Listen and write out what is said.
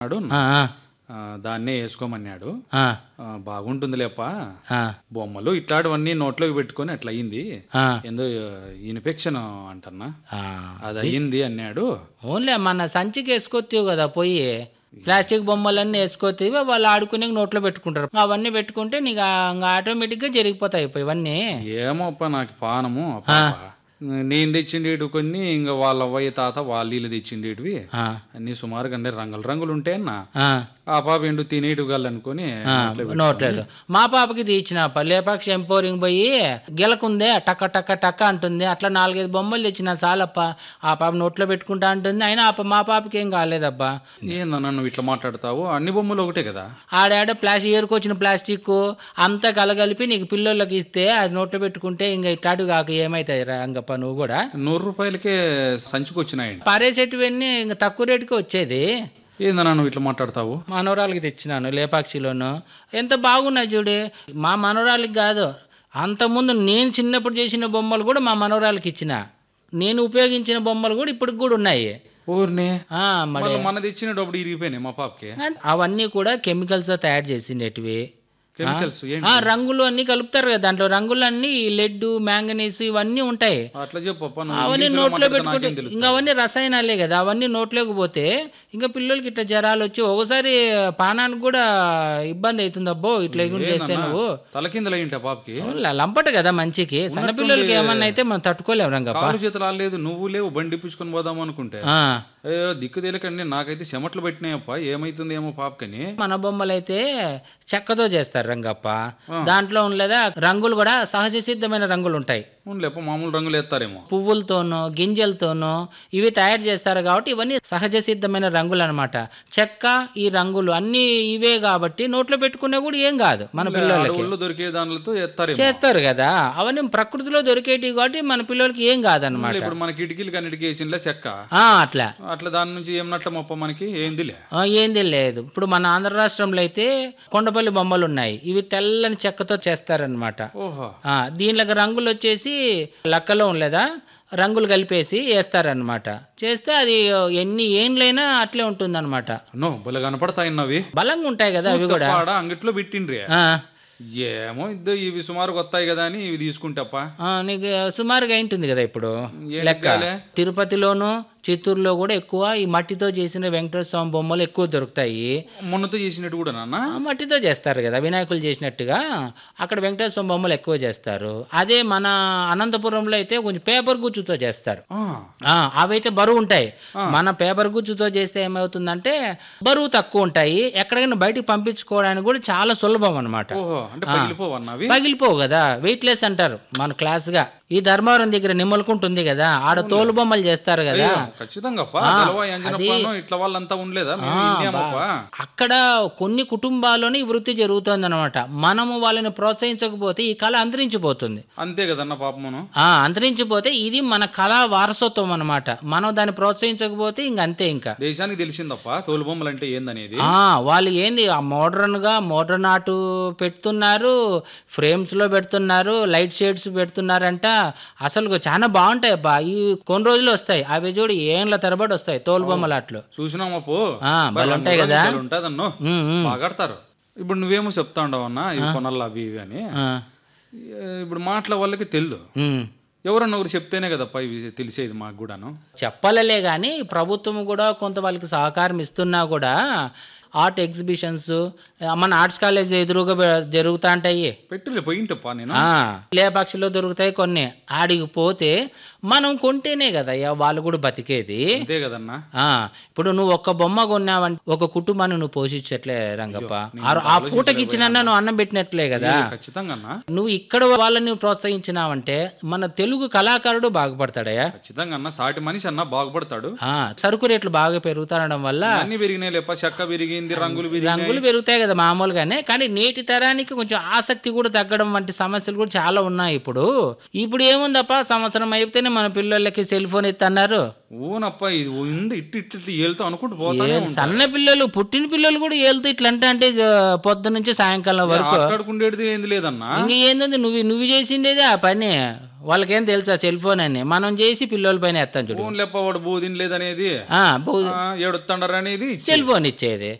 అన్నాడు. ఆ, ఆ, దాన్నే వేసుకోమన్నాడు. ఆ, బాగుంటుందిలేప, ఆ, బొమ్మలు ఇట్లాంటివన్నీ నోట్లోకి పెట్టుకొని అట్లా అయ్యింది, ఆ, ఏందో ఇన్ఫెక్షన్ అంటన్నా, ఆ. అది అయ్యింది అన్నాడు. ఓన్లే మన సంచికి వేసుకోతీవు కదా పోయి, ప్లాస్టిక్ బొమ్మలన్నీ వేసుకోతీవి, వాళ్ళు ఆడుకునే నోట్లో పెట్టుకుంటారు. అవన్నీ పెట్టుకుంటే నీకు ఆటోమేటిక్గా జరిగిపోతాయి ఇవన్నీ. ఏమో అప్ప నాకు పానము అప్ప. నేను తెచ్చిండేటి కొన్ని, ఇంకా వాళ్ళ అవ్వయ్య తాత వాళ్ళ వీళ్ళు తెచ్చిండేటివి ఆ, అన్ని సుమారుగా అంటే రంగులు రంగులు ఉంటాయన్నా. ఆ, ఆ పాప ఏంటో తినేటివి అనుకొని నోట్లేదు. మా పాపకి తీసిన లేపాక్షి ఎంపోరింగ్ పోయి గిలకుందే టక్క టక్క టక్క అంటుంది. అట్లా 4-5 బొమ్మలు తెచ్చిన చాలప్ప. ఆ పాప నోట్లో పెట్టుకుంటా అంటుంది. అయినా మా పాపకి ఏం కాలేదబ్బా. ఏందన్నా నువ్వు ఇట్లా మాట్లాడతావు? అన్ని బొమ్మలు ఒకటే కదా. ఆడాడ ఏరుకొచ్చిన ప్లాస్టిక్ అంతా కలగలిపి నీకు పిల్లలకి ఇస్తే అది నోట్లో పెట్టుకుంటే ఇంకా ఇట్లాంటివి కాక ఏమవుతాయి రంగప్ప నువ్వు కూడా. 100 రూపాయలకే సంచికి వచ్చినాయండి. పారేసేటివన్నీ ఇంకా తక్కువ రేటుకి వచ్చేది. ఏందన్నా నువ్వు ఇట్లా మాట్లాడతావు? మనోరాలకి తెచ్చినాను లేపాక్షిలోను. ఎంత బాగున్నాయి చూడు. మా మనోరాలకి కాదు, అంతకుముందు నేను చిన్నప్పుడు చేసిన బొమ్మలు కూడా మా మనోరాలకి ఇచ్చిన. నేను ఉపయోగించిన బొమ్మలు కూడా ఇప్పటికి కూడా ఉన్నాయి. ఊరినే మరి మన తెచ్చినప్పుడు ఇరిగిపోయినాయి మా పాపకి. అవన్నీ కూడా కెమికల్స్తో తయారు చేసిండేటివి. కెమికల్స్ రంగులు అన్ని కలుపుతారు కదా దాంట్లో. రంగులు అన్ని లెడ్, మ్యాంగనీస్ ఇవన్నీ ఉంటాయి. అట్లా చెప్పు. అవన్నీ నోట్లో పెట్టుకుంటే ఇంకా అవన్నీ రసాయనాలే కదా. అవన్నీ నోట్లోకి పోతే ఇంకా పిల్లలకి ఇట్లా జ్వరాలు వచ్చి ఒకసారి పానానికి కూడా ఇబ్బంది అవుతుంది. అబ్బో ఇట్లా చేస్తే నువ్వు తలకిందలు అయ్యింటా పాపకి. లంపట కదా మంచికి. సన్న పిల్లలకి ఏమన్నా అయితే మనం తట్టుకోలేము రంగప్ప. కాలు చేతులు ఆడలేదు, నువ్వు లేవు, బండి పుచ్చుకొని పోదాం అనుకుంటే అయ్యో దిక్కు తేలకండి. నాకైతే చెమట్లు పెట్టినాయప్ప, ఏమైతుంది ఏమో పాపకని. మన బొమ్మలు అయితే చెక్కతో చేస్తారు రంగప్ప. దాంట్లో ఉండలేదా రంగులు కూడా సహజ సిద్ధమైన రంగులు ఉంటాయి. లేప మామూలు రంగులు వేస్తారేమో. పువ్వులతోనో గింజలతోనో ఇవి తయారు చేస్తారు కాబట్టి ఇవన్నీ సహజ సిద్ధమైన రంగులు అనమాట. చెక్క ఈ రంగులు అన్ని ఇవే కాబట్టి నోట్లో పెట్టుకున్నా కూడా ఏం కాదు. మన పిల్లలకి దొరికే దానితో చేస్తారు కదా. అవన్నీ ప్రకృతిలో దొరికేటివి కాబట్టి మన పిల్లలకి ఏం కాదనమాట. ఇప్పుడు మన కిటికీలు కన్నిటికి వేసిందిలే చెక్క. అట్లా అట్లా దాని నుంచి ఏమన్నట్ల మొప్ప మనకి ఏందిలే. ఏంది లేదు. ఇప్పుడు మన ఆంధ్ర రాష్ట్రంలో అయితే కొండపల్లి బొమ్మలు ఉన్నాయి. ఇవి తెల్లని చెక్కతో చేస్తారనమాట. దీనిలోకి రంగులు వచ్చేసి లక్కలో ఉండలేదా రంగులు కలిపేసి వేస్తారనమాట. చేస్తే అది ఎన్ని ఏండ్లైనా అట్లే ఉంటుంది అనమాట. బల కనపడతాయి, బలంగా ఉంటాయి కదా అవి కూడా. అంగిట్లో పెట్టిండ్రి ఏమో ఇవి సుమారుగా వస్తాయి కదా అని ఇవి తీసుకుంటాప్ప. నీకు సుమారుగా ఉంటుంది కదా ఇప్పుడు లెక్క. తిరుపతిలోను చిత్తూరులో కూడా ఎక్కువ ఈ మట్టితో చేసిన వెంకటేశ్వర స్వామి బొమ్మలు ఎక్కువ దొరుకుతాయి. మొన్నతో చేసినట్టు కూడా మట్టితో చేస్తారు కదా వినాయకులు చేసినట్టుగా. అక్కడ వెంకటేశ్వర స్వామి బొమ్మలు ఎక్కువ చేస్తారు. అదే మన అనంతపురంలో అయితే కొంచెం పేపర్ గుచ్చుతో చేస్తారు. అవైతే బరువు ఉంటాయి. మన పేపర్ గుచ్చుతో చేస్తే ఏమవుతుందంటే బరువు తక్కువ ఉంటాయి. ఎక్కడికైనా బయటికి పంపించుకోవడానికి కూడా చాలా సులభం అనమాట. పగిలిపోవు కదా, వెయిట్ లెస్ అంటారు మన క్లాస్ గా. ఈ ధర్మవరం దగ్గర నిమ్మలకుంటుంది కదా, ఆడ తోలు బొమ్మలు చేస్తారు కదా. అక్కడ కొన్ని కుటుంబాల్లోనే ఈ వృత్తి జరుగుతుంది అనమాట. మనము వాళ్ళని ప్రోత్సహించకపోతే ఈ కళ అంతరించిపోతుంది. అంతే కదన్న పాపం. అంతరించిపోతే ఇది మన కళా వారసత్వం అనమాట. మనం దాన్ని ప్రోత్సహించకపోతే ఇంక అంతే. ఇంకా దేశానికి తెలిసిందప్ప తోలు బొమ్మలు అంటే ఏందనేది. వాళ్ళు ఏంది మోడర్న్ ఆర్ట్ పెడుతున్నారు, ఫ్రేమ్స్ లో పెడుతున్నారు, లైట్ షేడ్స్ పెడుతున్నారంట. అసలు చాలా బాగుంటాయి అబ్బా. ఈ కొన్ని రోజులు వస్తాయి అవి చూడు, ఏండ్ల తరబడి వస్తాయి తోలు బొమ్మలు. అట్లు చూసినామప్పు ఉంటాయి కదా, బాగాడతారు. ఇప్పుడు నువ్వేమో చెప్తా ఉండవు అన్న ఇవి కొనాలి అవి ఇవి అని. ఇప్పుడు మాటల వాళ్ళకి తెలియదు. ఎవరన్నా ఒకరు చెప్తేనే కదప్ప ఇవి తెలిసేది మాకు కూడాను. చెప్పాలలే కానీ ప్రభుత్వం కూడా కొంత వాళ్ళకి సహకారం ఇస్తున్నా కూడా ఆర్ట్ ఎగ్జిబిషన్స్ మన ఆర్ట్స్ కాలేజ్ ఎదురుగా జరుగుతా ఉంటాయి. పెట్టులే పోయింటప్ప నేను. లేపాక్షిలో దొరుకుతాయి కొన్ని. ఆడికి పోతే మనం కొంటేనే కదా వాళ్ళు కూడా బతికేది. అంతే కదన్నా. ఇప్పుడు నువ్వు ఒక్క బొమ్మ కొన్నావంటే ఒక కుటుంబాన్ని నువ్వు పోషించట్లే రంగప్ప. ఆ పూటకి ఇచ్చిన నువ్వు అన్నం పెట్టినట్లే కదా. ఖచ్చితంగా నువ్వు ఇక్కడ వాళ్ళని ప్రోత్సహించినావంటే మన తెలుగు కళాకారుడు బాగుపడతాడయా. ఖచ్చితంగా అన్న, సాటి మనిషి అన్న బాగుపడతాడు. సరుకు రేట్లు బాగా పెరుగుతాడడం వల్ల అన్ని పెరిగినాయి లేప. చెక్క పెరిగింది, ఏంది రంగులు రంగులు పెరుగుతాయి కదా మామూలుగానే, కానీ నేటి తరానికి కొంచెం ఆసక్తి కూడా తగ్గడం వంటి సమస్యలు కూడా చాలా ఉన్నాయి ఇప్పుడు. ఇప్పుడు ఏముందప్ప, సంవత్సరం అయిపోతేనే మన పిల్లలకి సెల్ ఫోన్ ఇస్తున్నారు. ఊనప్ప ఇది ఉంది ఇట్టి ఇట్టి ఇట్టి ఏళ్తా అనుకుంటూ పోతానే ఉంటా. సన్న పిల్లలు, పుట్టిన పిల్లలు కూడా ఏళ్తూ ఇట్లా అంటే పొద్దు నుంచి సాయంకాలం వరకు ఆటాడుకుండేది ఏంది లేదన్నా. ఇంక ఏంది నువ్వు చేసిండేదే ఆ పని. వాళ్ళకేం తెలుసా సెల్ ఫోన్ అని, మనం చేసి పిల్లల పైన ఎత్తాం చూడు. ఫోన్ లేప వాడు బోధిన లేదనేది, ఆ, ఏడుస్తాడరు అనేది సెల్ ఫోన్ ఇచ్చేది.